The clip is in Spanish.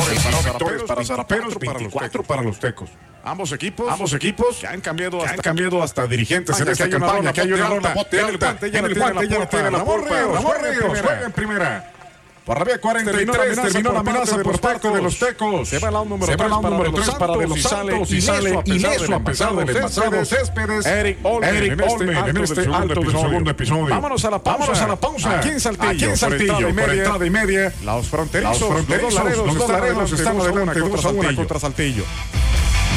victorias para Zaraperos, 24 para los Tecos. Ambos equipos que han cambiado hasta dirigentes en esta campaña. Que hay una ronda, bote alta, ya la tiene la Ramón Ríos, juega en primera. Por la vía 43 terminó la amenaza por parte de los Tecos. Se va el out número 3 para De Los Santos y sale ileso a pesar del envasado Céspedes. Eric Olmen en este alto del segundo episodio. Vámonos a la pausa. Aquí en Saltillo, por entrada y media. Los fronterizos, los Laredos están adelante 2-1 contra Saltillo.